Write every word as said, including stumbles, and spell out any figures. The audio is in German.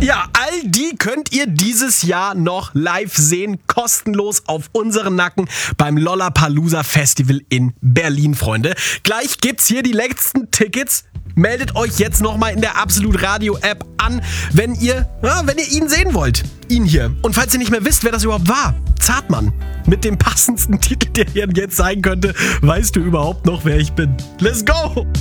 Ja, all die könnt ihr dieses Jahr noch live sehen, kostenlos auf unseren Nacken beim Lollapalooza Festival in Berlin, Freunde. Gleich gibt's hier die letzten Tickets. Meldet euch jetzt nochmal in der Absolut Radio App an, wenn ihr, ja, wenn ihr ihn sehen wollt. Ihn hier. Und falls ihr nicht mehr wisst, wer das überhaupt war, Zartmann. Mit dem passendsten Titel, der hier jetzt sein könnte, weißt du überhaupt noch, wer ich bin. Let's go!